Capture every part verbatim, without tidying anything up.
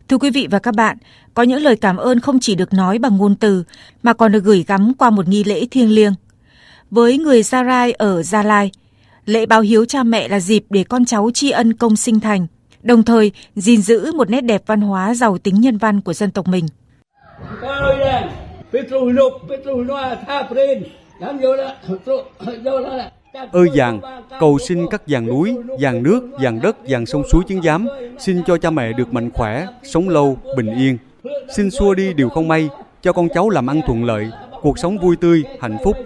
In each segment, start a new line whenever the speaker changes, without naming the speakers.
Thưa quý vị và các bạn, có những lời cảm ơn không chỉ được nói bằng ngôn từ mà còn được gửi gắm qua một nghi lễ thiêng liêng. Với người Gia Rai ở Gia Lai, lễ báo hiếu cha mẹ là dịp để con cháu tri ân công sinh thành, đồng thời gìn giữ một nét đẹp văn hóa giàu tính nhân văn của dân tộc mình.
Ơi vàng, cầu xin các vàng núi, vàng nước, vàng đất, vàng sông suối chứng giám, xin cho cha mẹ được mạnh khỏe, sống lâu, bình yên. Xin xua đi điều không may, cho con cháu làm ăn thuận lợi, cuộc sống vui tươi, hạnh phúc.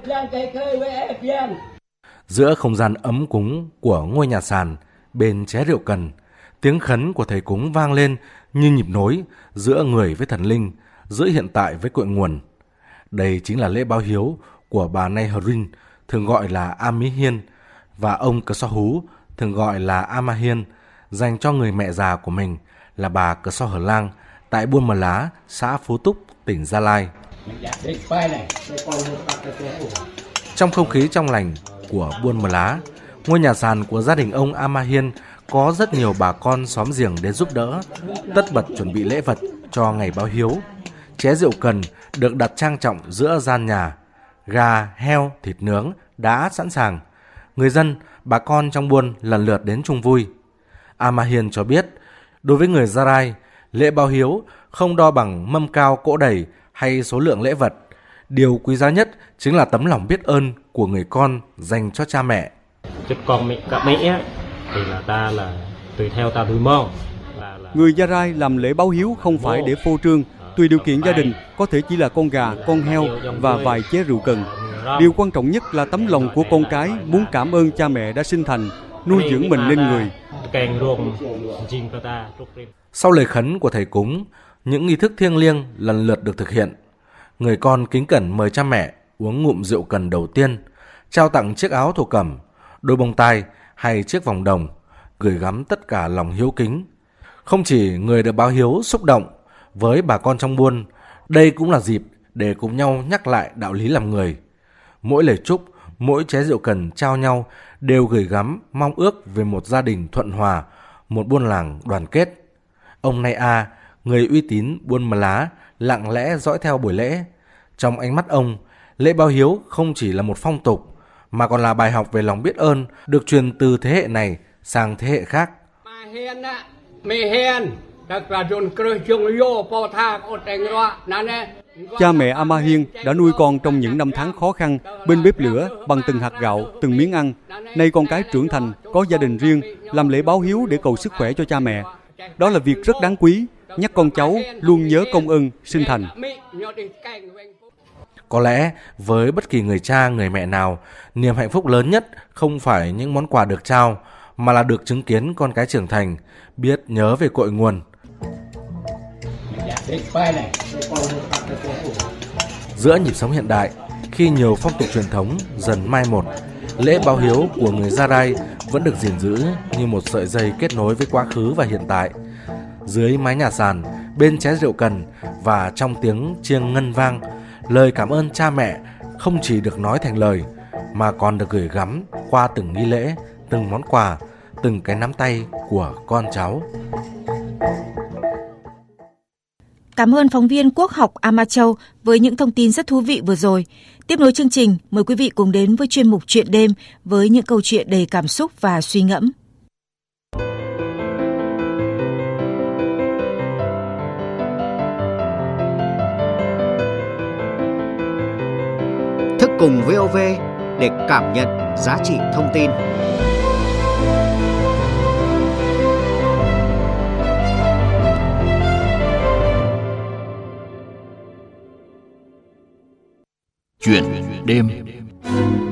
Giữa không gian ấm cúng của ngôi nhà sàn, bên ché rượu cần, tiếng khấn của thầy cúng vang lên như nhịp nối giữa người với thần linh, giữa hiện tại với cội nguồn. Đây chính là lễ báo hiếu của bà Nay Hờ Rinh, thường gọi là A Mỹ Hiên, và ông Cờ So Hú, thường gọi là A Ma Hiên, dành cho người mẹ già của mình là bà Cờ So Hờ Lang tại Buôn Mờ Lá, xã Phú Túc, tỉnh Gia Lai. Trong không khí trong lành của Buôn Mờ Lá, ngôi nhà sàn của gia đình ông A Ma Hiên có rất nhiều bà con xóm giềng đến giúp đỡ, tất bật chuẩn bị lễ vật cho ngày báo hiếu. Ché rượu cần được đặt trang trọng giữa gian nhà, gà, heo, thịt nướng đã sẵn sàng. Người dân, bà con trong buôn lần lượt đến chung vui. A Ma Hiên cho biết, đối với người Gia Rai, lễ báo hiếu không đo bằng mâm cao cỗ đầy hay số lượng lễ vật. Điều quý giá nhất chính là tấm lòng biết ơn của người con dành cho cha mẹ.
Chứ con mẹ cả mẹ thì là ta là tùy theo ta tùy mong.
Người Gia Rai làm lễ báo hiếu không phải để phô trương, tùy điều kiện gia đình có thể chỉ là con gà, con heo và vài ché rượu cần. Điều quan trọng nhất là tấm lòng của con cái muốn cảm ơn cha mẹ đã sinh thành, nuôi dưỡng mình nên người.
Sau lời khấn của thầy cúng, những nghi thức thiêng liêng lần lượt được thực hiện. Người con kính cẩn mời cha mẹ uống ngụm rượu cần đầu tiên, trao tặng chiếc áo thổ cẩm, đôi bông tai hay chiếc vòng đồng, gửi gắm tất cả lòng hiếu kính. Không chỉ người được báo hiếu xúc động, với bà con trong buôn, đây cũng là dịp để cùng nhau nhắc lại đạo lý làm người. Mỗi lời chúc, mỗi ché rượu cần trao nhau đều gửi gắm mong ước về một gia đình thuận hòa, một buôn làng đoàn kết. Ông Nay A, người uy tín Buôn Mờ Lá, lặng lẽ dõi theo buổi lễ. Trong ánh mắt ông, lễ báo hiếu không chỉ là một phong tục, mà còn là bài học về lòng biết ơn được truyền từ thế hệ này sang thế hệ khác.
Cha mẹ A Ma Hiên đã nuôi con trong những năm tháng khó khăn bên bếp lửa bằng từng hạt gạo, từng miếng ăn. Nay con cái trưởng thành, có gia đình riêng, làm lễ báo hiếu để cầu sức khỏe cho cha mẹ. Đó là việc rất đáng quý, nhắc con cháu luôn nhớ công ơn sinh thành.
Có lẽ với bất kỳ người cha, người mẹ nào, niềm hạnh phúc lớn nhất không phải những món quà được trao, mà là được chứng kiến con cái trưởng thành, biết nhớ về cội nguồn. Giữa nhịp sống hiện đại, khi nhiều phong tục truyền thống dần mai một, lễ báo hiếu của người Gia Rai vẫn được gìn giữ như một sợi dây kết nối với quá khứ và hiện tại. Dưới mái nhà sàn, bên ché rượu cần và trong tiếng chiêng ngân vang, lời cảm ơn cha mẹ không chỉ được nói thành lời, mà còn được gửi gắm qua từng nghi lễ, từng món quà, từng cái nắm tay của con cháu.
Cảm ơn phóng viên Quốc học A Ma Châu với những thông tin rất thú vị vừa rồi. Tiếp nối chương trình, mời quý vị cùng đến với chuyên mục Chuyện đêm với những câu chuyện đầy cảm xúc và suy ngẫm.
Thức cùng vê o vê để cảm nhận giá trị thông tin. Chuyện đêm.